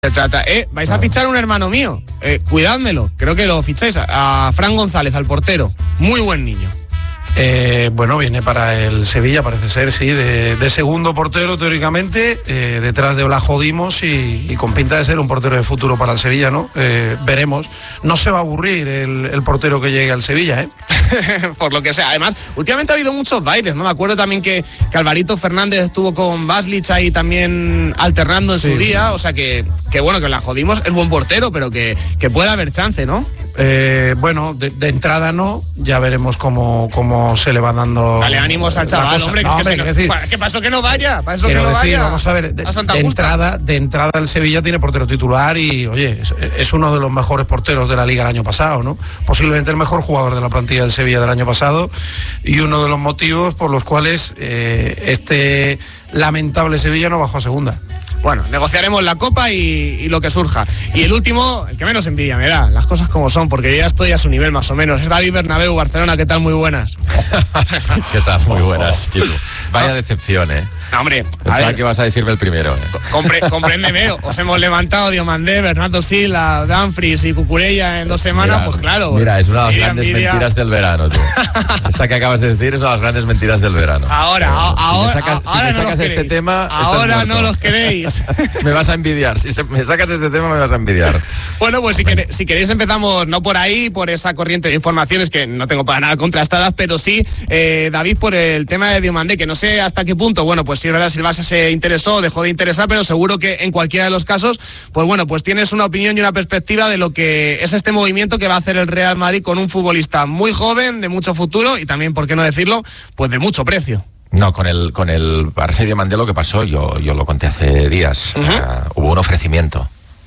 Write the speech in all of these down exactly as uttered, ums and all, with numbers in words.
Se trata, eh, vais a fichar a un hermano mío, eh, cuidádmelo, creo que lo ficháis, a, a Fran González, al portero, muy buen niño. Eh, bueno, viene para el Sevilla, parece ser, sí, de, de segundo portero teóricamente, eh, detrás de Blajo Dimos y, y con pinta de ser un portero de futuro para el Sevilla, ¿no? Eh, veremos. No se va a aburrir el, el portero que llegue al Sevilla, ¿eh? Por lo que sea. Además, últimamente ha habido muchos bailes, ¿no? Me acuerdo también que, que Alvarito Fernández estuvo con Baslich ahí también alternando en sí, su día, sí. O sea que, que bueno, que la jodimos, es buen portero, pero que, que puede haber chance, ¿no? Eh, bueno, de, de entrada no, ya veremos cómo, cómo se le va dando. Dale ánimos al chaval, hombre. No, que hombre, que decir, ¿Qué pasó que no vaya? ¿Para eso que no decir, vaya? Vamos a ver, de, a de entrada, de entrada el Sevilla tiene portero titular y, oye, es, es uno de los mejores porteros de la Liga el año pasado, ¿no? Posiblemente el mejor jugador de la plantilla del Sevilla del año pasado y uno de los motivos por los cuales eh, este lamentable Sevilla no bajó a segunda. Bueno, negociaremos la Copa y, y lo que surja. Y el último, el que menos envidia me da, las cosas como son, porque ya estoy a su nivel más o menos. Es David Bernabéu, Barcelona, ¿qué tal? Muy buenas. ¿Qué tal? Muy buenas, chico. Vaya decepción, ¿eh? No, hombre, pensaba que vas a decirme el primero, ¿eh? Compre, compréndeme, os hemos levantado Diomandé, Bernardo Silva, Dumfries y Cucurella en dos semanas, mira, pues claro. Mira, es una de las grandes envidia. mentiras del verano, tú. Esta que acabas de decir es una de las grandes mentiras del verano. Ahora, Pero, ahora, si me sacas, ahora si me sacas no este tema, ahora no los queréis. Me vas a envidiar, si se, me sacas este tema me vas a envidiar. Bueno, pues si, quere, si queréis empezamos no por ahí, por esa corriente de informaciones que no tengo para nada contrastadas, pero sí, eh, David, por el tema de Diomandé, que no sé hasta qué punto, bueno, pues si es verdad, si el Barça se interesó, dejó de interesar, pero seguro que en cualquiera de los casos, pues bueno, pues tienes una opinión y una perspectiva de lo que es este movimiento que va a hacer el Real Madrid con un futbolista muy joven, de mucho futuro y también, ¿por qué no decirlo?, pues de mucho precio. No, con el con el Barça y Diomandé lo que pasó, yo, yo lo conté hace días, uh-huh. uh, hubo un ofrecimiento.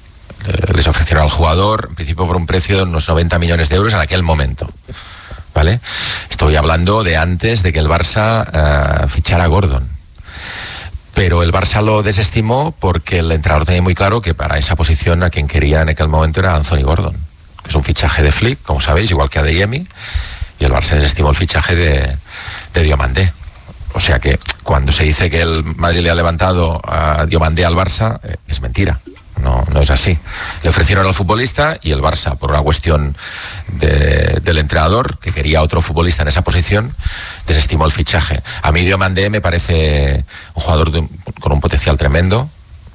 Les ofrecieron al jugador, en principio por un precio de unos noventa millones de euros en aquel momento, ¿vale? Estoy hablando de antes de que el Barça uh, fichara a Gordon. Pero el Barça lo desestimó porque el entrenador tenía muy claro que para esa posición a quien quería en aquel momento era Anthony Gordon, que es un fichaje de Flick, como sabéis, igual que Adeyemi, y el Barça desestimó el fichaje de, de Diomandé. O sea que cuando se dice que el Madrid le ha levantado a Diomandé al Barça, eh, es mentira. No, no es así. Le ofrecieron al futbolista y el Barça, por una cuestión de, del entrenador, que quería otro futbolista en esa posición, desestimó el fichaje. A mí Diomandé me parece un jugador de, con un potencial tremendo.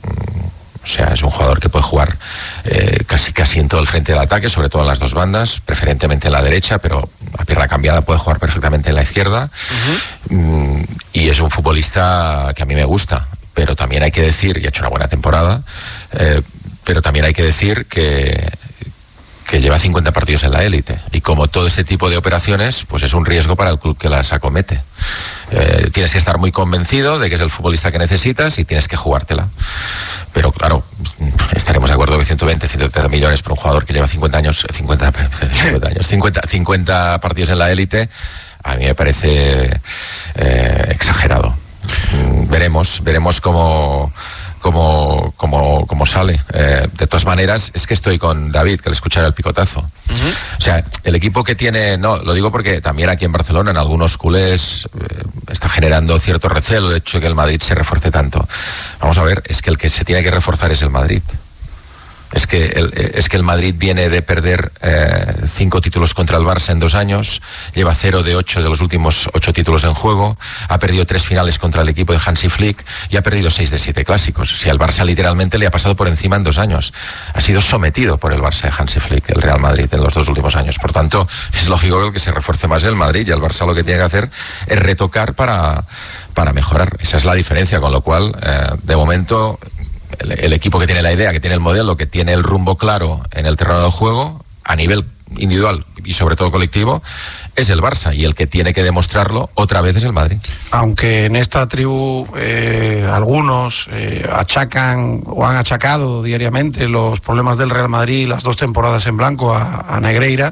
O sea, es un jugador que puede jugar eh, casi, casi en todo el frente del ataque, sobre todo en las dos bandas, preferentemente en la derecha, pero a pierna cambiada puede jugar perfectamente en la izquierda. Uh-huh. Mm, y es un futbolista que a mí me gusta. Pero también hay que decir, y ha hecho una buena temporada, eh, pero también hay que decir que, que lleva cincuenta partidos en la élite. Y como todo este tipo de operaciones, pues es un riesgo para el club que las acomete. Eh, tienes que estar muy convencido de que es el futbolista que necesitas y tienes que jugártela. Pero claro, estaremos de acuerdo que ciento veinte, ciento treinta millones por un jugador que lleva cincuenta años, cincuenta, cincuenta años, cincuenta, cincuenta partidos en la élite, a mí me parece eh, exagerado. Veremos, veremos cómo, cómo, cómo, cómo sale. Eh, de todas maneras, es que estoy con David, que le escuchará el picotazo. Uh-huh. O sea, el equipo que tiene, no, lo digo porque también aquí en Barcelona, en algunos culés, eh, está generando cierto recelo, de hecho, que el Madrid se refuerce tanto. Vamos a ver, es que el que se tiene que reforzar es el Madrid. Es que el, es que el Madrid viene de perder eh, cinco títulos contra el Barça en dos años, lleva cero de ocho de los últimos ocho títulos en juego, ha perdido tres finales contra el equipo de Hansi Flick y ha perdido seis de siete clásicos. O sea, el Barça literalmente le ha pasado por encima en dos años. Ha sido sometido por el Barça de Hansi Flick, el Real Madrid, en los dos últimos años. Por tanto, es lógico que el que se refuerce más es el Madrid y el Barça lo que tiene que hacer es retocar para, para mejorar. Esa es la diferencia, con lo cual, eh, de momento... El, el equipo que tiene la idea, que tiene el modelo, que tiene el rumbo claro en el terreno de juego, a nivel individual y sobre todo colectivo, es el Barça, y el que tiene que demostrarlo otra vez es el Madrid. Aunque en esta tribu eh, algunos eh, achacan o han achacado diariamente los problemas del Real Madrid, las dos temporadas en blanco a, a Negreira,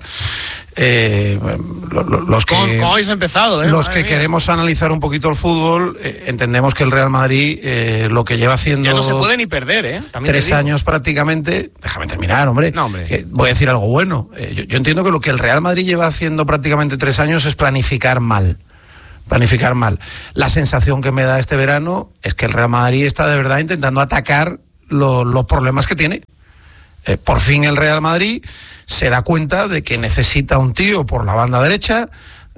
Eh, los que, ¿Cómo, cómo habéis empezado, eh? los que queremos analizar un poquito el fútbol, eh, entendemos que el Real Madrid eh, lo que lleva haciendo ya no se puede ni perder, ¿eh? También tres años prácticamente. Déjame terminar, hombre. No, hombre. Que voy a decir algo bueno. Eh, yo, yo entiendo que lo que el Real Madrid lleva haciendo prácticamente tres años es planificar mal. Planificar mal. La sensación que me da este verano es que el Real Madrid está de verdad intentando atacar lo, los problemas que tiene. Eh, por fin el Real Madrid se da cuenta de que necesita un tío por la banda derecha,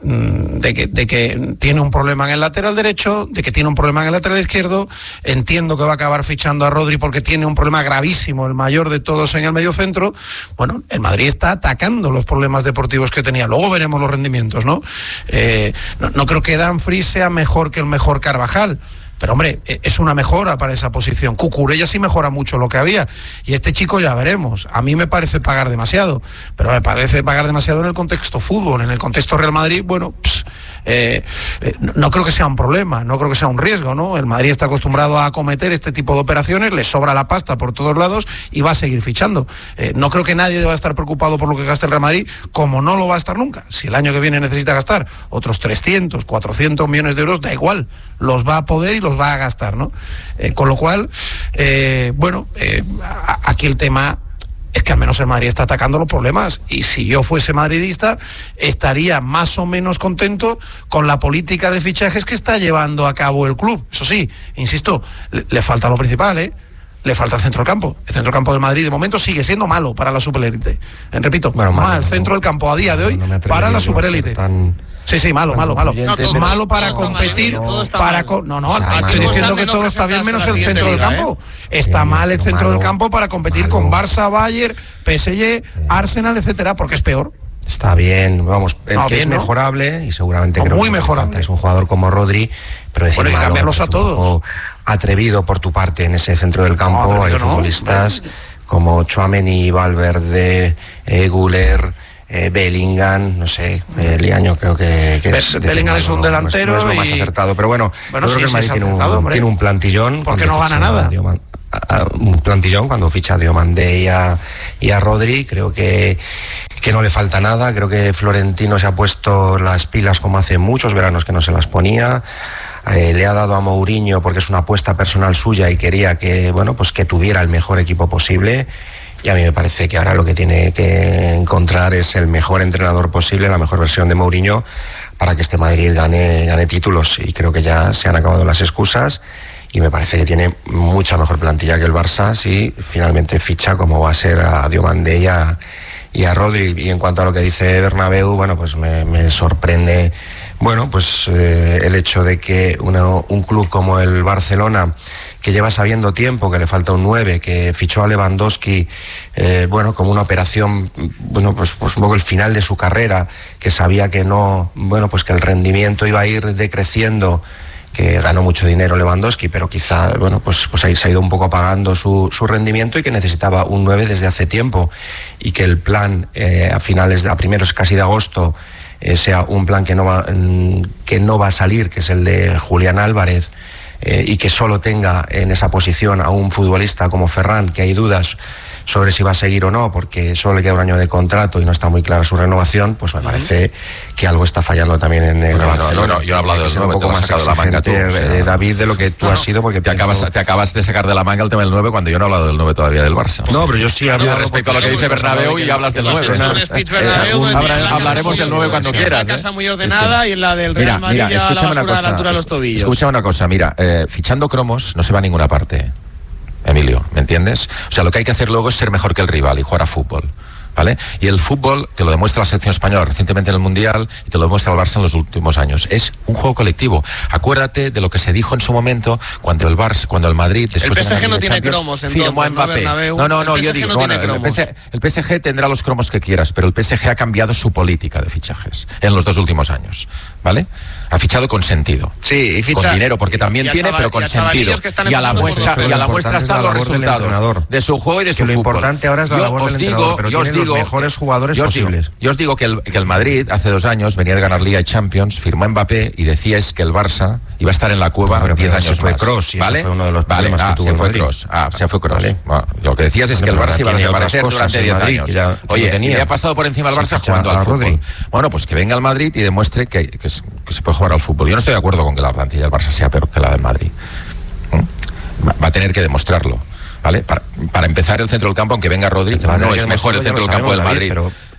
de que, de que tiene un problema en el lateral derecho, de que tiene un problema en el lateral izquierdo. Entiendo que va a acabar fichando a Rodri porque tiene un problema gravísimo, el mayor de todos en el mediocentro. Bueno, el Madrid está atacando los problemas deportivos que tenía. Luego veremos los rendimientos, ¿no? Eh, no, no creo que Dumfries sea mejor que el mejor Carvajal, pero hombre, es una mejora para esa posición. Cucurella sí mejora mucho lo que había, y este chico ya veremos. A mí me parece pagar demasiado, pero me parece pagar demasiado en el contexto fútbol. En el contexto Real Madrid, bueno, pss, eh, eh, no creo que sea un problema, no creo que sea un riesgo, ¿no? El Madrid está acostumbrado a acometer este tipo de operaciones, le sobra la pasta por todos lados y va a seguir fichando. Eh, no creo que nadie deba estar preocupado por lo que gaste el Real Madrid, como no lo va a estar nunca. Si el año que viene necesita gastar otros trescientos, cuatrocientos millones de euros, da igual, los va a poder y los va a gastar, ¿no? Eh, con lo cual, eh, bueno, eh, a, aquí el tema es que al menos el Madrid está atacando los problemas, y si yo fuese madridista estaría más o menos contento con la política de fichajes que está llevando a cabo el club. Eso sí, insisto, le, le falta lo principal, ¿eh? Le falta el centro del campo. El centro del campo del Madrid de momento sigue siendo malo para la superélite. Eh, repito, bueno, mal el no, centro del campo a día de hoy no, no para la superélite. Tan... Sí, sí, malo, malo, malo. No, todo, malo para competir, no, para co- no, no, o sea, estoy diciendo que todo está bien menos el centro del campo. ¿eh? Está bien, mal el centro malo, del campo para competir malo. Con Barça, Bayern, P S G, Arsenal, etcétera, porque es peor. Está bien, vamos, no, que bien, es mejorable, ¿no? Y seguramente no, creo muy que mejorable. Es un jugador como Rodri, pero decir bueno, hay que cambiarlos malo, a todos. Atrevido por tu parte en ese centro del campo, no, hay futbolistas no. como Tchouaméni, Valverde, eh, Güler, Eh, Bellingham, no sé, eh, Liaño creo que, que es... Be- Bellingham es un no, delantero no es, no es lo y... más acertado, pero bueno, bueno yo sí, creo que el Madrid sí, tiene, acertado, un, tiene un plantillón. Porque no gana nada. A Dioman, a, a, un plantillón cuando ficha a Diomandé y a, y a Rodri, creo que, que no le falta nada. Creo que Florentino se ha puesto las pilas como hace muchos veranos que no se las ponía. Eh, le ha dado a Mourinho porque es una apuesta personal suya y quería que, bueno, pues que tuviera el mejor equipo posible. Y a mí me parece que ahora lo que tiene que encontrar es el mejor entrenador posible, la mejor versión de Mourinho, para que este Madrid gane, gane títulos. Y creo que ya se han acabado las excusas, y me parece que tiene mucha mejor plantilla que el Barça si finalmente ficha como va a ser a Diomandé y a, y a Rodri. Y en cuanto a lo que dice Bernabéu, bueno, pues me, me sorprende, bueno, pues eh, el hecho de que una, un club como el Barcelona, que lleva sabiendo tiempo que le falta un nueve, que fichó a Lewandowski, eh, bueno, como una operación, bueno, pues, pues un poco el final de su carrera, que sabía que no, bueno, pues que el rendimiento iba a ir decreciendo, que ganó mucho dinero Lewandowski, pero quizá, bueno, pues, pues ahí se ha ido un poco apagando su, su rendimiento, y que necesitaba un nueve desde hace tiempo, y que el plan eh, a finales, a primeros casi de agosto, eh, sea un plan que no va, que no va a salir, que es el de Julián Álvarez, Eh, y que solo tenga en esa posición a un futbolista como Ferran, que hay dudas sobre si va a seguir o no, porque solo le queda un año de contrato y no está muy clara su renovación, pues me parece que algo está fallando también en el bueno, Barcelona. No, no, no, yo he hablado del nueve, un poco más sacado de la manga tú, o sea, David, de lo que tú no, has sido, porque te, pienso... acabas, te acabas de sacar de la manga el tema del nueve cuando yo no he hablado del nueve todavía del Barça. No, pero yo sí he hablado... Respecto a lo que dice Bernabéu, y hablas del nueve. Hablaremos del nueve cuando quieras. La casa muy ordenada y en la del Real Madrid ya a la basura a la altura de los tobillos. Escucha una cosa, mira, eh, fichando cromos no se va a ninguna parte, Emilio, ¿me entiendes? O sea, lo que hay que hacer luego es ser mejor que el rival y jugar a fútbol, ¿vale? Y el fútbol te lo demuestra la selección española recientemente en el Mundial, y te lo demuestra el Barça en los últimos años. Es un juego colectivo. Acuérdate de lo que se dijo en su momento cuando el Barça, cuando el Madrid, después el P S G de no tiene cromos, entonces, firmó a Mbappé. No, no, no, no yo digo, no bueno, el, P S G, el P S G tendrá los cromos que quieras, pero el P S G ha cambiado su política de fichajes en los dos últimos años, ¿vale? Ha fichado con sentido. Sí, y ficha, con dinero, porque también y, y tiene, chaval, pero con y sentido. Y a la muestra, y a la muestra están los resultados de su juego y de su fútbol. Lo importante ahora es la yo labor os del digo, entrenador, pero yo os tiene digo, los mejores jugadores yo posibles. Digo, yo os digo que el, que el Madrid hace dos años venía de ganar Liga y Champions, firmó a Mbappé y decíais que el Barça iba a estar en la cueva no, diez años se fue más. Kroos, y ¿vale? Eso fue uno de los vale, problemas ah, que tuvo se el fue Madrid. Kroos. Ah, se fue Kroos. Vale. Bueno, lo que decías es que el Barça iba a desaparecer durante diez años. Ya, Oye, tenía. le ha pasado por encima al Barça sí, jugando al fútbol. Rodri. Bueno, pues que venga al Madrid y demuestre que, que, que se puede jugar al fútbol. Yo no estoy de acuerdo con que la plantilla del Barça sea peor que la del Madrid. ¿Mm? Va a tener que demostrarlo, ¿vale? Para, para empezar, el centro del campo, aunque venga Rodri, no es mejor el centro del campo del Madrid. Pero...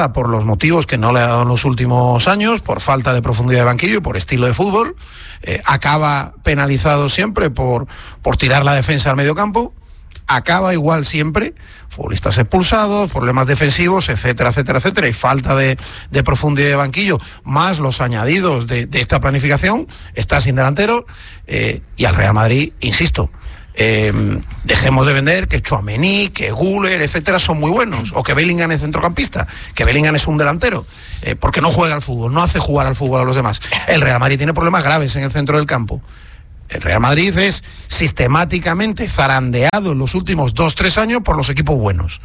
Barça, por los motivos que no le ha dado en los últimos años, por falta de profundidad de banquillo y por estilo de fútbol, eh, acaba penalizado siempre por, por tirar la defensa al medio campo, acaba igual siempre, futbolistas expulsados, problemas defensivos, etcétera, etcétera, etcétera, y falta de, de profundidad de banquillo, más los añadidos de, de esta planificación, está sin delantero, eh, y al Real Madrid, insisto, eh, Dejemos de vender que Tchouaméni, que Güler, etcétera, son muy buenos, o que Bellingham es centrocampista, que Bellingham es un delantero, eh, porque no juega al fútbol, no hace jugar al fútbol a los demás. El Real Madrid tiene problemas graves en el centro del campo. El Real Madrid es sistemáticamente zarandeado en los últimos dos, tres años por los equipos buenos.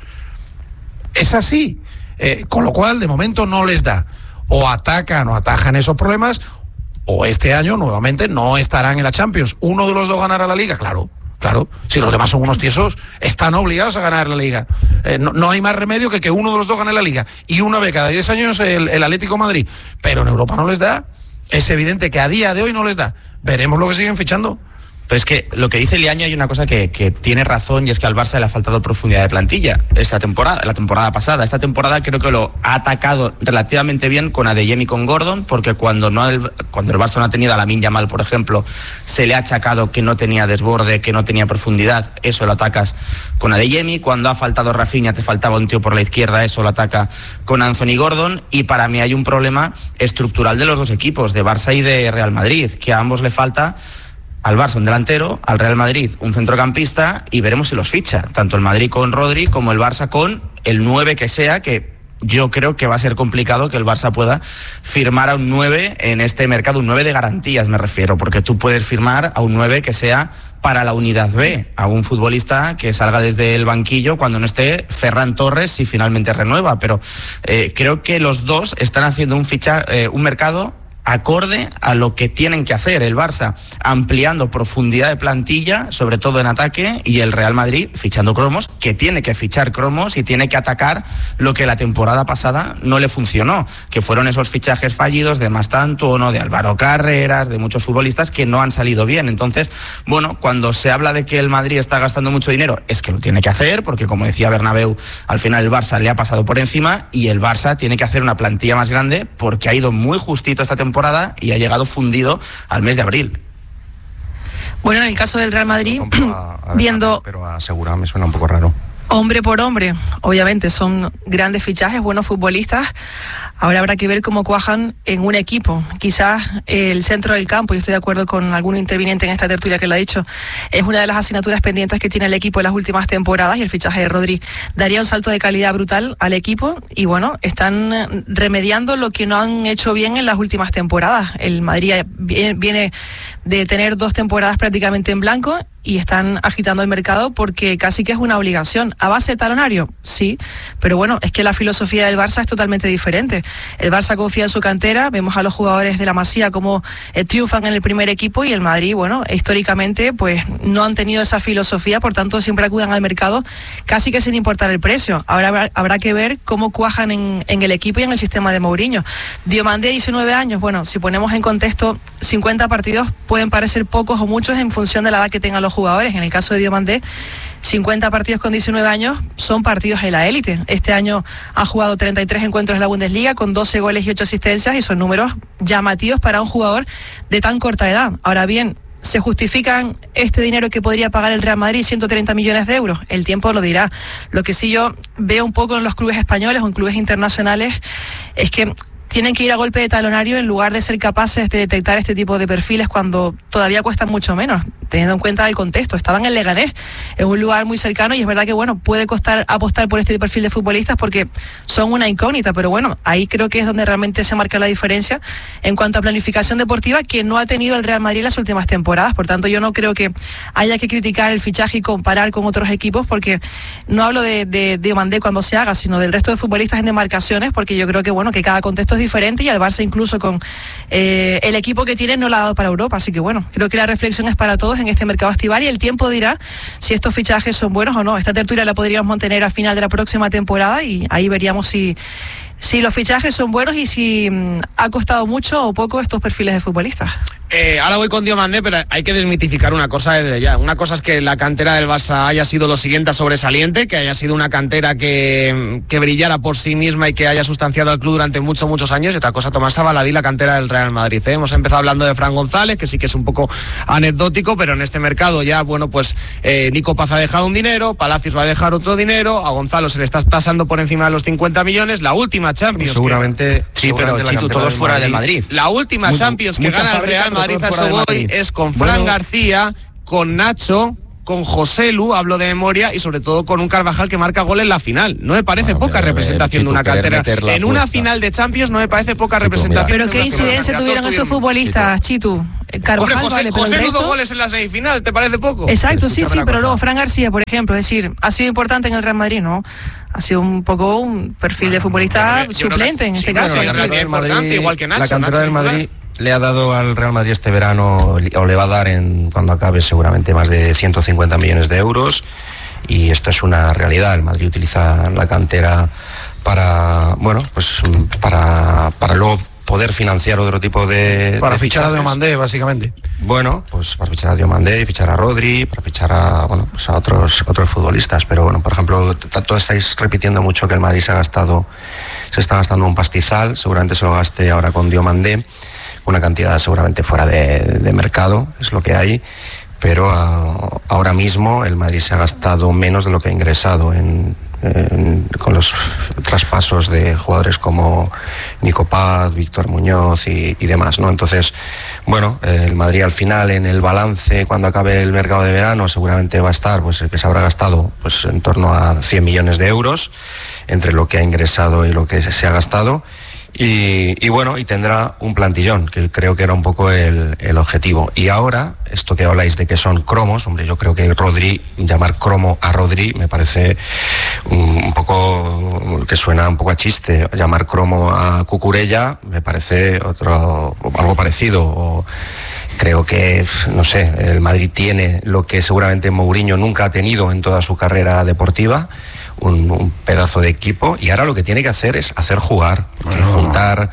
Es así, eh, con lo cual de momento no les da. O atacan o atajan esos problemas, o este año nuevamente no estarán en la Champions. ¿Uno de los dos ganará la Liga? Claro. Claro, si los demás son unos tiesos, están obligados a ganar la Liga. Eh, no, no hay más remedio que que uno de los dos gane la Liga. Y una vez cada diez años el, el Atlético de Madrid. Pero en Europa no les da. Es evidente que a día de hoy no les da. Veremos lo que siguen fichando. Pero es que lo que dice Liaño hay una cosa que, que tiene razón, y es que al Barça le ha faltado profundidad de plantilla esta temporada, la temporada pasada. Esta temporada creo que lo ha atacado relativamente bien con Adeyemi y con Gordon, porque cuando no el, cuando el Barça no ha tenido a Lamine Yamal, por ejemplo, se le ha achacado que no tenía desborde, que no tenía profundidad. Eso lo atacas con Adeyemi. Cuando ha faltado Rafinha, te faltaba un tío por la izquierda, eso lo ataca con Anthony Gordon. Y para mí hay un problema estructural de los dos equipos, de Barça y de Real Madrid, que a ambos le falta, al Barça un delantero, al Real Madrid un centrocampista, y veremos si los ficha, tanto el Madrid con Rodri como el Barça con el nueve que sea, que yo creo que va a ser complicado que el Barça pueda firmar a un nueve en este mercado, un nueve de garantías me refiero, porque tú puedes firmar a un nueve que sea para la unidad B, a un futbolista que salga desde el banquillo cuando no esté Ferran Torres, si finalmente renueva, pero eh, creo que los dos están haciendo un ficha, eh, un mercado acorde a lo que tienen que hacer el Barça, ampliando profundidad de plantilla, sobre todo en ataque, y el Real Madrid fichando cromos, que tiene que fichar cromos y tiene que atacar lo que la temporada pasada no le funcionó, que fueron esos fichajes fallidos de Mastantuono, de Álvaro Carreras, de muchos futbolistas que no han salido bien. Entonces, bueno, cuando se habla de que el Madrid está gastando mucho dinero, es que lo tiene que hacer, porque como decía Bernabéu, al final el Barça le ha pasado por encima, y el Barça tiene que hacer una plantilla más grande, porque ha ido muy justito esta temporada y ha llegado fundido al mes de abril. Bueno, en el caso del Real Madrid, a, a ver, viendo... Pero asegurado me suena un poco raro. Hombre por hombre, obviamente son grandes fichajes, buenos futbolistas. Ahora habrá que ver cómo cuajan en un equipo. Quizás el centro del campo, y estoy de acuerdo con algún interviniente en esta tertulia que lo ha dicho, es una de las asignaturas pendientes que tiene el equipo en las últimas temporadas, y el fichaje de Rodri daría un salto de calidad brutal al equipo. Y bueno, están remediando lo que no han hecho bien en las últimas temporadas. El Madrid viene de tener dos temporadas prácticamente en blanco, y están agitando el mercado porque casi que es una obligación. ¿A base de talonario? Sí, pero bueno, es que la filosofía del Barça es totalmente diferente. El Barça confía en su cantera, vemos a los jugadores de la Masía como eh, triunfan en el primer equipo, y el Madrid, bueno, históricamente pues no han tenido esa filosofía, por tanto siempre acuden al mercado casi que sin importar el precio. Ahora habrá, habrá que ver cómo cuajan en, en el equipo y en el sistema de Mourinho. Diomandé, diecinueve años, bueno, si ponemos en contexto, cincuenta partidos pueden parecer pocos o muchos en función de la edad que tengan los jugadores. En el caso de Diomandé, cincuenta partidos con diecinueve años son partidos en la élite. Este año ha jugado treinta y tres encuentros en la Bundesliga con doce goles y ocho asistencias, y son números llamativos para un jugador de tan corta edad. Ahora bien, ¿se justifican este dinero que podría pagar el Real Madrid, ciento treinta millones de euros? El tiempo lo dirá. Lo que sí yo veo un poco en los clubes españoles o en clubes internacionales es que tienen que ir a golpe de talonario en lugar de ser capaces de detectar este tipo de perfiles cuando todavía cuestan mucho menos, teniendo en cuenta el contexto. Estaban en Leganés, en un lugar muy cercano, y es verdad que bueno, puede costar apostar por este perfil de futbolistas porque son una incógnita, pero bueno, ahí creo que es donde realmente se marca la diferencia en cuanto a planificación deportiva, que no ha tenido el Real Madrid en las últimas temporadas. Por tanto, yo no creo que haya que criticar el fichaje y comparar con otros equipos, porque no hablo de, de, de Mandé cuando se haga, sino del resto de futbolistas en demarcaciones, porque yo creo que bueno, que cada contexto es diferente, y al Barça incluso con eh, el equipo que tiene no lo ha dado para Europa. Así que bueno, creo que la reflexión es para todos en este mercado estival, y el tiempo dirá si estos fichajes son buenos o no. Esta tertulia la podríamos mantener a final de la próxima temporada, y ahí veríamos si, si los fichajes son buenos y si mmm, ha costado mucho o poco estos perfiles de futbolistas. Eh, ahora voy con Diomandé, pero hay que desmitificar una cosa desde ya. Una cosa es que la cantera del Barça haya sido lo siguiente sobresaliente, que haya sido una cantera que, que brillara por sí misma y que haya sustanciado al club durante muchos, muchos años. Y otra cosa, Tomás Sabaladí, la cantera del Real Madrid. ¿eh? Hemos empezado hablando de Fran González, que sí que es un poco anecdótico, pero en este mercado ya, bueno, pues eh, Nico Paz ha dejado un dinero, Palacios va a dejar otro dinero, a Gonzalo se le está tasando por encima de los cincuenta millones. La última Champions. Seguramente. Que... Sí, seguramente pero Chitu, todos fuera del Madrid. La última Muy, Champions que gana el Real Madrid a eso voy es con Fran bueno. García, con Nacho, con Joselu, hablo de memoria, y sobre todo con un Carvajal que marca gol en la final. No me parece bueno, poca mira, representación Chitu, de una cantera. En una apuesta. final de Champions no me parece poca Chitu, representación. Pero qué incidencia tuvieron esos futbolistas, Chitu. Carvajal, Hombre, José, vale, pero José el Lu dos resto... goles en la semifinal, ¿te parece poco? Exacto, sí, sí, pero cosa. luego Fran García, por ejemplo, es decir, ha sido importante en el Real Madrid, ¿no? Ha sido un poco un perfil de futbolista yo creo- yo creo suplente que- en sí, este bueno, caso. la es cantera decir, de importancia, igual que Nacho, la cantera Nacho del titular. Madrid le ha dado al Real Madrid este verano, o le va a dar en, cuando acabe, seguramente más de ciento cincuenta millones de euros, y esto es una realidad. El Madrid utiliza la cantera para, bueno, pues para, para luego poder financiar otro tipo de... Para de fichar a fichajes. Diomandé, básicamente. Bueno, pues para fichar a Diomandé, fichar a Rodri, para fichar a, bueno, pues a otros, otros futbolistas. Pero bueno, por ejemplo, todos estáis repitiendo mucho que el Madrid se ha gastado, se está gastando un pastizal, seguramente se lo gaste ahora con Diomandé, una cantidad seguramente fuera de, de mercado, es lo que hay, pero uh, ahora mismo el Madrid se ha gastado menos de lo que ha ingresado en, en, con los traspasos de jugadores como Nico Paz, Víctor Muñoz y, y demás, ¿no? Entonces, bueno, eh, el Madrid al final en el balance cuando acabe el mercado de verano seguramente va a estar, pues el que se habrá gastado pues en torno a cien millones de euros entre lo que ha ingresado y lo que se ha gastado. Y, y bueno, y tendrá un plantillón, que creo que era un poco el, el objetivo. Y ahora, esto que habláis de que son cromos, hombre, yo creo que Rodri, llamar cromo a Rodri me parece un, un poco, que suena un poco a chiste. Llamar cromo a Cucurella me parece otro, algo parecido. O, creo que, no sé, el Madrid tiene lo que seguramente Mourinho nunca ha tenido en toda su carrera deportiva. Un, un pedazo de equipo, y ahora lo que tiene que hacer es hacer jugar, porque Bueno, juntar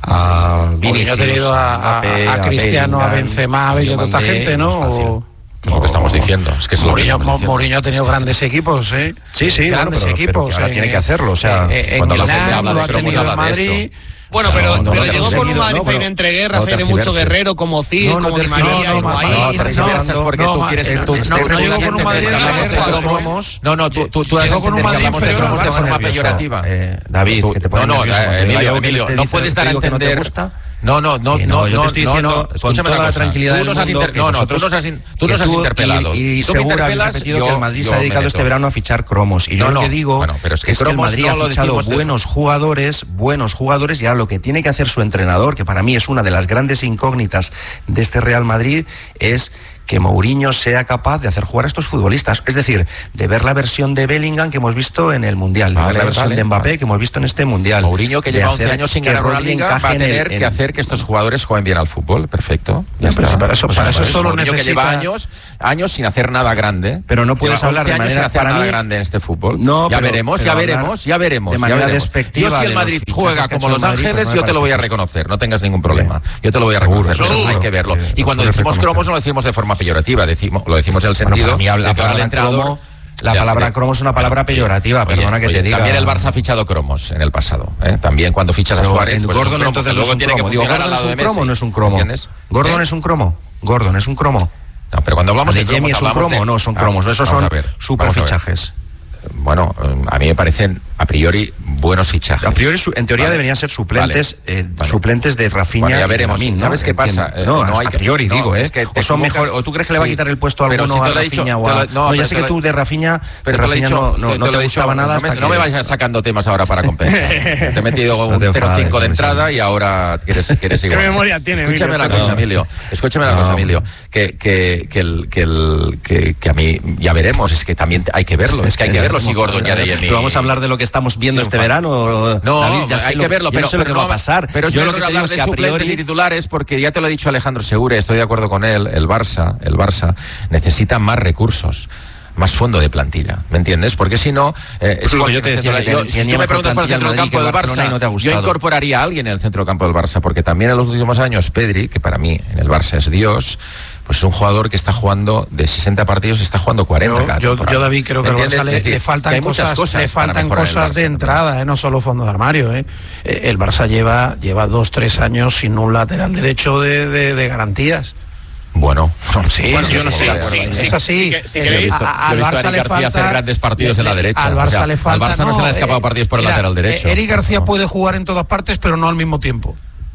a Mourinho Vinicius, ha tenido a, a, Mbappé, a Cristiano, a Bellingham, Benzema, a Bale, a toda esta Diomandé, gente, ¿no? es fácil. O- Es lo que estamos diciendo. Es que es lo que Mourinho, estamos diciendo. Mourinho ha tenido grandes equipos, ¿eh? Sí, sí, grandes bueno, pero- pero equipos. que ahora en- tiene que hacerlo, o sea, eh, en cuando la gente Milán habla lo de ha cromos, tenido en habla de esto. Madrid. Bueno, O sea, pero, no, no, pero no, llegó no, con un no, Madrid pero- entre guerras, no hay de mucho tergiverses. Guerrero, como Cid, No, no como Di tergiverses, María, no, como no, ahí. No, no, tergiversas no, porque no, tú quieres... no, tú- no, tú- no tú- llegó tú- con un Madrid tú- de hablamos de guerra, cromos. cromos. No, no, tú, tú, tú has Llegó con un entendido que Madrid hablamos de inferior al cromos de Barça. forma nervioso. peyorativa. Eh, David, Tú- que te pone no, no, nervioso eh, cuando digo Emilio, algo que Emilio, te no dice- puedes dar a digo que no te entender... gusta. No, no, no, Que no, no, yo no, te estoy no, diciendo no, con escúchame toda una la cosa. tranquilidad Tú del nos has mundo inter- que no, no, tú nosotros- nos has, in- tú que nos has tú- interpelado. Y, y Si tú me seguro habéis interpelas, repetido yo- que el Madrid yo se ha me dedicado meto. este verano a fichar cromos. Y yo No, lo que no, digo bueno, pero es que es que el cromos Madrid no ha lo fichado decimos de- buenos jugadores, buenos jugadores, y ahora lo que tiene que hacer su entrenador, que para mí es una de las grandes incógnitas de este Real Madrid, es que Mourinho sea capaz de hacer jugar a estos futbolistas. Es decir, de ver la versión de Bellingham que hemos visto en el Mundial, de Vale, ver la versión vale, de Mbappé vale. que hemos visto en este Mundial. Mourinho, que de lleva once hacer años sin que ganar una Rodri liga, va a encaje en el- tener en- que hacer que estos jugadores jueguen bien al fútbol. Perfecto. Ya No, pero está. si para eso- Pues para eso es. solo Mourinho, que necesita- lleva años, años sin hacer nada grande. Pero no puedes Lleva hablar de once años manera- sin hacer para nada mí- grande en este fútbol. No, ya pero- veremos, pero ya hablar veremos, ya veremos. de ya manera veremos. despectiva Yo si el de los Madrid fichajes juega que ha como hecho Los el Madrid, Ángeles, pues no me yo te lo voy a parece reconocer, no tengas ningún problema. Yo te lo voy a Seguro, reconocer, eso seguro. hay que verlo. Eh, Y lo cuando sueles decimos reconocer. cromos no lo decimos de forma peyorativa, decimos, lo decimos en el Bueno, sentido para mí de la que ahora el palabra entrenador... cromo, la Ya, palabra sí. cromo es una palabra peyorativa, Oye, perdona que oye, te diga. También el Barça ha fichado cromos en el pasado. ¿eh? También cuando fichas a Pero Suárez, en pues es un Gordon cromo, entonces que no es luego un tiene que cromo. Digo, funcionar al ¿Gordon es lado de un cromo o Messi. no es un cromo? ¿Entiendes? Gordon ¿Eh? es un cromo. Gordon es un cromo. No, pero cuando hablamos de de Jamie cromos, es un hablamos cromo o de- no son Ah, cromos. Esos vamos son a ver, super vamos a ver. fichajes. Bueno, eh, a mí me parecen a priori buenos fichajes. A priori, su- en teoría Vale. deberían ser suplentes, Vale. eh, Vale. suplentes de Rafinha. Bueno, ya y de veremos. Lamine, ¿no? ¿Sabes qué pasa? Entiendo. Eh, no, no hay a que- priori no, digo, ¿eh? es que te o son equivocas. mejor, o tú crees que le va a Sí. quitar el puesto a Pero alguno si a te lo he dicho, Rafinha o te a... lo- no, No, pero ya te sé que lo- tú de Rafinha, de Pero te lo he Rafinha dicho, no, no, te- no te te, lo he gustaba dicho, nada no hasta me, que... no me vayas sacando temas ahora para compensar. Te he metido un No te cero coma cinco enfades, de no entrada me y ahora quieres, quieres igual. ¿Qué memoria tiene, Escúchame Emilio? una cosa, No. Emilio. Escúchame una No. cosa, Emilio. Que, que, que, el, que, el, que, que a mí, ya veremos, es que también hay que verlo. Es que hay que verlo si Gordon ya de Jenny. Pero vamos a hablar de lo que estamos viendo este Triunfa. verano. No, David, ya sé hay lo- que verlo, yo pero, no sé lo pero que va no- a pasar. Pero es yo lo mejor que te digo hablar es de que a suplentes priori... y titulares, porque ya te lo ha dicho Alejandro Segura, estoy de acuerdo con él, el Barça, el Barça necesita más recursos, más fondo de plantilla, ¿me entiendes? Porque si no, eh, es Pues lo igual que yo que te el centro- decía, que yo- tenía si tú me mejor preguntas por el plantilla centro el del Madrid campo que del Barcelona y no te ha Barça, yo gustado. incorporaría a alguien en el centro campo del Barça, porque también en los últimos años Pedri, que para mí en el Barça es Dios, pues es un jugador que está jugando de sesenta partidos y está jugando cuarenta Yo, cada yo, temporada. yo, David, creo que al ¿Me Barça entiendes? le, Es decir, le faltan que hay muchas cosas, cosas le para faltan mejorar el cosas Barça de también. entrada, ¿eh? No solo fondo de armario. ¿eh? Eh, El Barça lleva, lleva dos, tres años sin un lateral derecho de, de, de garantías. Bueno, Sí, bueno, sí, yo no sí, estoy de acuerdo. sí, Sí, es así. sí que- sí El- que Yo he visto, a- yo he al visto a Barça Eric le García falta- hacer grandes partidos en la derecha. Al Barça O sea, le falta. Al Barça no, se le han escapado partidos por el mira, lateral derecho. eh, Eric García No. puede jugar en todas partes, pero no al mismo tiempo.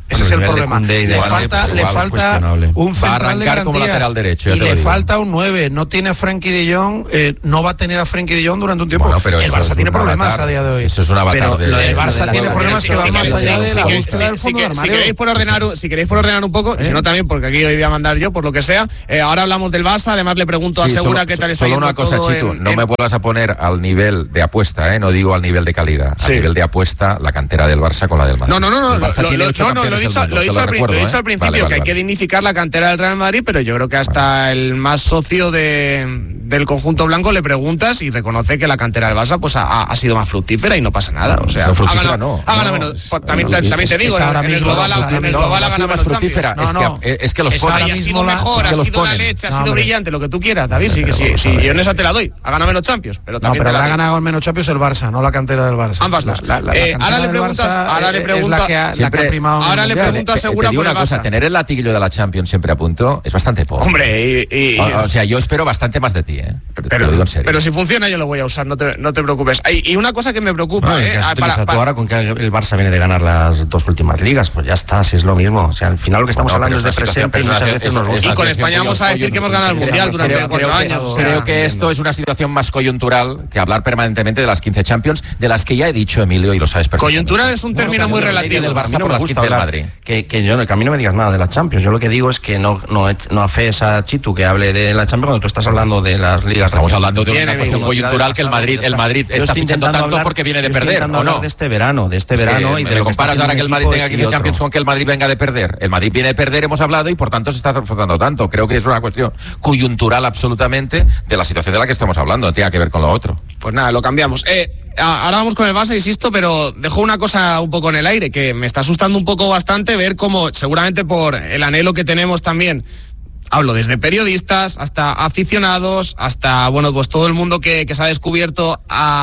Ese es el problema. Le falta, le falta un central de garantías como lateral derecho, y le falta un nueve. No tiene a Frenkie de Jong, eh, no va a tener a Frenkie de Jong durante un tiempo. Bueno, pero el Barça tiene problemas avatar, a día de hoy. Eso es un avatar. Pero de, el Barça tiene problemas que van más allá de la búsqueda del fondo de armario. Si queréis por ordenar, si queréis por ordenar un poco, y si no también, porque aquí hoy voy a mandar yo, por lo que sea. Eh, ahora hablamos del Barça. Además le pregunto a Segura qué tal está yendo. Solo una cosa, Chitu, no me vuelvas a poner al nivel de apuesta, eh, no digo al nivel de calidad, al nivel de apuesta la cantera del Barça con la del Madrid. No, no, no, no, el Barça lo, tiene lo, ocho no, no, lo he dicho, lo he dicho, al, recuerdo, lo he dicho ¿eh? al principio, vale, vale, que hay vale. que dignificar la cantera del Real Madrid, pero yo creo que hasta vale. el más socio de, del conjunto blanco le preguntas y reconoce que la cantera del Barça pues ha, ha sido más fructífera y no pasa nada. O sea, no, fructífera ha ganado, no. ha ganado no, menos. No, también, no, también te digo, en el global ha ganado menos fructífera. Champions. Es, no, que, es que los ponen. Ha sido mejor, ha sido la leche, ha sido brillante, lo que tú quieras, David. Sí, que sí, sí, yo en esa te la doy. Ha ganado menos Champions, pero también. No, pero ha ganado menos Champions el Barça, no la cantera del Barça. Ambas las. Ahora le preguntas, ahora le preguntas, ahora le preguntas a Segura por el Barça. Cosa, tener el latiguillo de la Champions siempre a punto es bastante poco. Hombre, y, y, o, o sea, yo espero bastante más de ti, ¿eh? Pero, pero, te lo digo en serio. Pero si funciona yo lo voy a usar, no te, no te preocupes. Y, y una cosa que me preocupa, no, ¿eh? Que has para, para, para... ahora con que el Barça viene de ganar las dos últimas ligas, pues ya está, si es lo mismo. O sea, al final lo que estamos bueno, hablando es de presente y muchas veces nos gusta. Y con España vamos a decir que hemos ganado el Mundial durante cuatro años. Creo que esto es una situación más coyuntural que hablar permanentemente de las quince Champions, de las que ya he dicho, Emilio, y lo sabes perfectamente. Coyuntural es un término muy relativo. Del Barça por las quince del Madrid. Que, que, yo, que a mí no me digas nada de la Champions. Yo lo que digo es que no, no, no afees a Chitu que hable de la Champions cuando tú estás hablando de las ligas. Estamos hablando de una cuestión coyuntural que el Madrid, el Madrid está fichando tanto hablar, porque viene de perder, ¿o no? De este verano, de este es verano y de lo que comparas ahora que el Madrid tenga quince Champions con que el Madrid venga de perder. El Madrid viene de perder, hemos hablado, y por tanto se está reforzando tanto. Creo que es una cuestión coyuntural absolutamente de la situación de la que estamos hablando, no tiene que ver con lo otro. Pues nada, lo cambiamos. Eh, ahora vamos con el Barça, insisto, pero dejo una cosa un poco en el aire, que me está asustando un poco bastante ver cómo, seguramente por el anhelo que tenemos también, hablo desde periodistas hasta aficionados, hasta, bueno, pues todo el mundo que, que se ha descubierto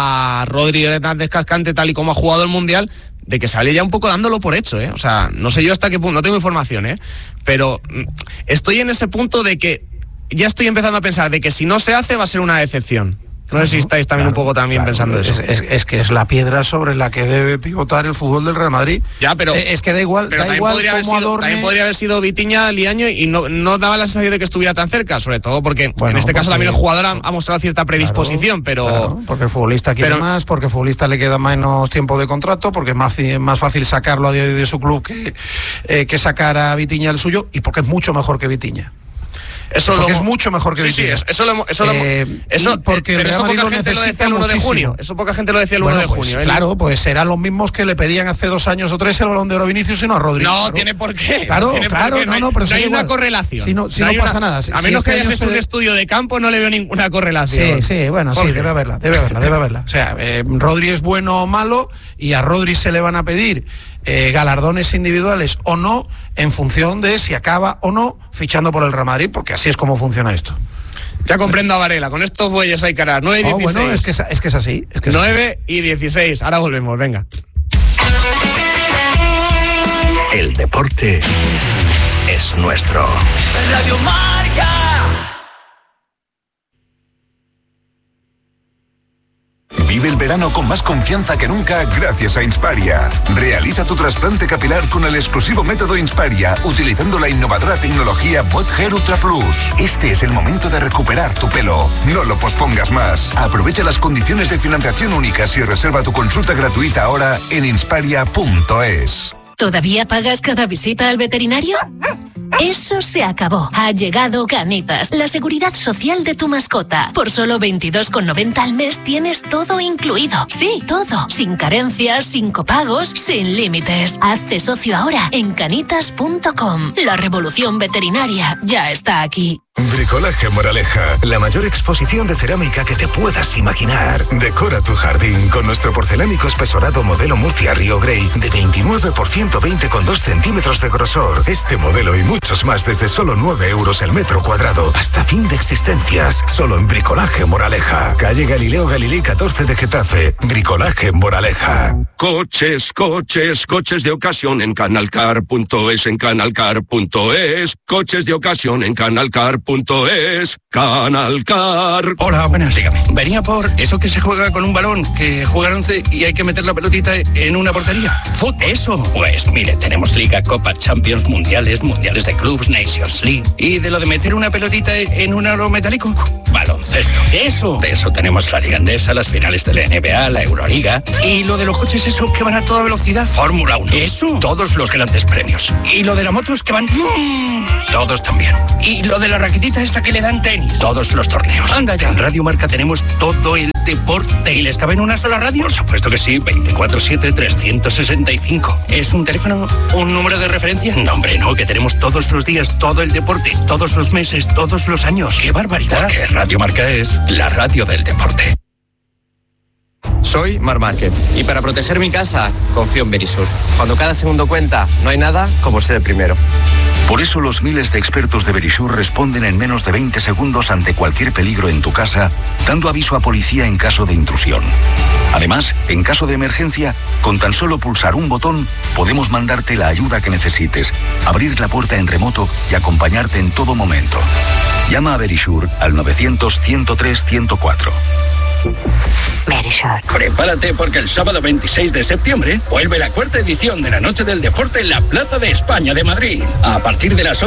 a Rodri Hernández Cascante tal y como ha jugado el Mundial, de que sale ya un poco dándolo por hecho, ¿eh? O sea, no sé yo hasta qué punto, no tengo información, ¿eh? Pero estoy en ese punto de que ya estoy empezando a pensar de que si no se hace va a ser una decepción. No sé si estáis también claro, un poco también claro, pensando es, eso. Es, es que es la piedra sobre la que debe pivotar el fútbol del Real Madrid. Ya, pero es que da igual, pero da igual podría cómo sido, adorne... También podría haber sido Vitinha, Liaño, y no, no daba la sensación de que estuviera tan cerca, sobre todo porque bueno, en este caso también el jugador ha, ha mostrado cierta predisposición, claro, pero... Claro, porque el futbolista quiere pero... más, porque el futbolista le queda menos tiempo de contrato, porque es más, más fácil sacarlo a día de, de su club que, eh, que sacar a Vitinha el suyo, y porque es mucho mejor que Vitinha. Eso porque lo, es mucho mejor que sí, Vitinha. Sí, eso lo, eso eh, lo, eso porque pero eso poca gente lo decía el uno de junio. Eso poca gente lo decía el bueno, uno de pues, junio. ¿eh? Claro, pues serán los mismos que le pedían hace dos años o tres el Balón de Oro a Vinicius y no a Rodri. No, claro. tiene por qué. Claro, tiene claro, por qué. no, no, pero no hay igual. una correlación. Si no, si no, no hay pasa una, nada. A si menos este que hayas hecho se... un estudio de campo, no le veo ninguna correlación. Sí, sí, bueno, sí, debe haberla, debe haberla, debe haberla. O sea, eh, Rodri es bueno o malo, y a Rodri se le van a pedir eh, galardones individuales o no, en función de si acaba o no fichando por el Real Madrid, porque así es como funciona esto. Ya comprendo a Varela, con estos bueyes hay caras. nueve y dieciséis. Oh, bueno, es que es, es que es así. Es que es nueve y dieciséis. Ahora volvemos, venga. El deporte es nuestro. Radio Marca. Vive el verano con más confianza que nunca gracias a Insparia. Realiza tu trasplante capilar con el exclusivo método Insparia, utilizando la innovadora tecnología Bot Hair Ultra Plus. Este es el momento de recuperar tu pelo. No lo pospongas más. Aprovecha las condiciones de financiación únicas y reserva tu consulta gratuita ahora en insparia punto es. ¿Todavía pagas cada visita al veterinario? Eso se acabó. Ha llegado Canitas, la seguridad social de tu mascota. Por solo veintidós con noventa al mes tienes todo incluido. Sí, todo. Sin carencias, sin copagos, sin límites. Hazte socio ahora en canitas punto com. La revolución veterinaria ya está aquí. Bricolaje Moraleja, la mayor exposición de cerámica que te puedas imaginar. Decora tu jardín con nuestro porcelánico espesorado modelo Murcia Río Grey de veintinueve por ciento veinte con dos centímetros de grosor. Este modelo y muchos más desde solo nueve euros el metro cuadrado. Hasta fin de existencias. Solo en Bricolaje Moraleja. Calle Galileo Galilei catorce de Getafe. Bricolaje Moraleja. Coches, coches, coches de ocasión en canalcar punto es, en canalcar punto es. Coches de ocasión en canalcar punto es. Canalcar. Hola, buenas, dígame. Venía por eso que se juega con un balón, que juegan once y hay que meter la pelotita en una portería. ¿Fútbol? Eso. Pues mire, tenemos Liga, Copa, Champions, Mundiales, Mundiales de Clubs, Nations League. Y de lo de meter una pelotita en un aro metálico, baloncesto. Eso. De eso tenemos la Liga Endesa, las finales de la N B A, la Euroliga. Y lo de los coches esos que van a toda velocidad, Fórmula uno. Eso. Todos los grandes premios. Y lo de las motos que van... Todos también. Y lo de la raquetita esta que le dan tenis. Todos los torneos. Anda ya. En Radio Marca tenemos todo el deporte. ¿Y les cabe en una sola radio? Por supuesto que sí. veinticuatro siete trescientos sesenta y cinco. ¿Es un teléfono? ¿Un número de referencia? No, hombre, no. Que tenemos todos los días, todo el deporte, todos los meses, todos los años. ¡Qué barbaridad! Porque Radio Marca es la radio del deporte. Soy Mar Márquez y para proteger mi casa confío en Verisur. Cuando cada segundo cuenta, no hay nada como ser el primero. Por eso los miles de expertos de Verisur responden en menos de veinte segundos ante cualquier peligro en tu casa, dando aviso a policía en caso de intrusión. Además, en caso de emergencia, con tan solo pulsar un botón, podemos mandarte la ayuda que necesites, abrir la puerta en remoto y acompañarte en todo momento. Llama a Verisur al novecientos, ciento tres, ciento cuatro. Verisur. Prepárate porque el sábado veintiséis de septiembre vuelve la cuarta edición de la Noche del Deporte en la Plaza de España de Madrid. A partir de las